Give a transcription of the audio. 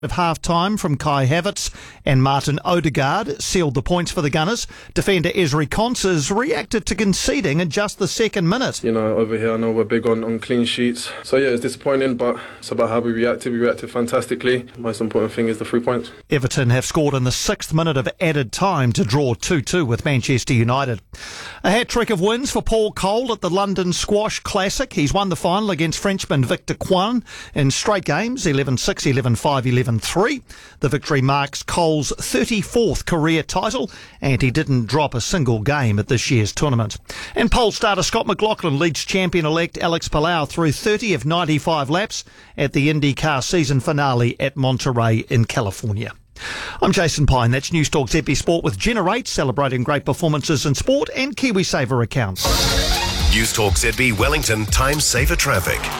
Of half-time from Kai Havertz and Martin Odegaard sealed the points for the Gunners. Defender Ezri Konsa reacted to conceding in just the second minute. You know, over here I know we're big on clean sheets. So yeah, it's disappointing, but it's about how we reacted. We reacted fantastically. Most important thing is the 3 points. Everton have scored in the 6th minute of added time to draw 2-2 with Manchester United. A hat-trick of wins for Paul Cole at the London Squash Classic. He's won the final against Frenchman Victor Kwan in straight games, 11-6, 11-5, 11-3. The victory marks Cole's 34th career title, and he didn't drop a single game at this year's tournament. And pole starter Scott McLaughlin leads champion-elect Alex Palau through 30 of 95 laps at the IndyCar season finale at Monterey in California. I'm Jason Pine. That's News Talk ZB Sport with Generate, celebrating great performances in sport and KiwiSaver accounts. News Talk ZB Wellington Time Saver Traffic.